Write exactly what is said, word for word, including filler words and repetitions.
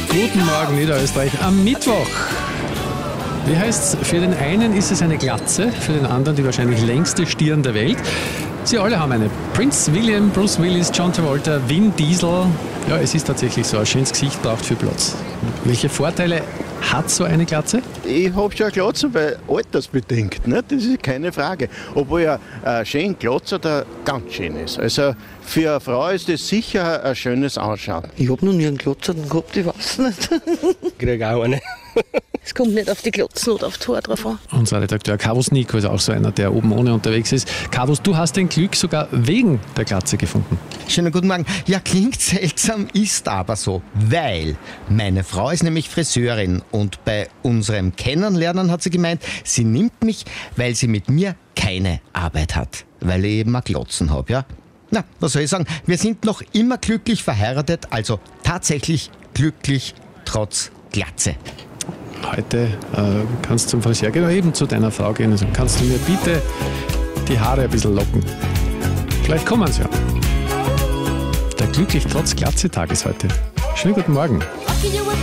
Guten Morgen, Niederösterreich, am Mittwoch. Wie heißt's? Für den einen ist es eine Glatze, für den anderen die wahrscheinlich längste Stirn der Welt. Sie alle haben eine. Prince William, Bruce Willis, John Travolta, Vin Diesel. Ja, es ist tatsächlich so, ein schönes Gesicht braucht viel Platz. Welche Vorteile hat so eine Glatze? Ich habe schon eine Glatze, weil altersbedingt, ne? Das ist keine Frage. Obwohl ja ein schöner Glatze da ganz schön ist. Also für eine Frau ist das sicher ein schönes Anschauen. Ich habe noch nie einen Glotzer gehabt, ich weiß nicht. Ich kriege auch eine. Es kommt nicht auf die Glotzen oder auf die Haare drauf an. Unser Redakteur Carvus Nico ist auch so einer, der oben ohne unterwegs ist. Carvus, du hast den Glück sogar wegen der Glatze gefunden. Schönen guten Morgen. Ja, klingt seltsam, ist aber so, weil meine Frau ist nämlich Friseurin und bei unserem Kennenlernen hat sie gemeint, sie nimmt mich, weil sie mit mir keine Arbeit hat, weil ich eben mal Glotzen habe, ja. Na, was soll ich sagen, wir sind noch immer glücklich verheiratet, also tatsächlich glücklich trotz Glatze. Heute äh, kannst du zum Friseur gehen oder eben zu deiner Frau gehen und sagen, kannst du mir bitte die Haare ein bisschen locken? Vielleicht kommen sie ja. Der glücklich trotz Glatze-Tag ist heute. Schönen guten Morgen.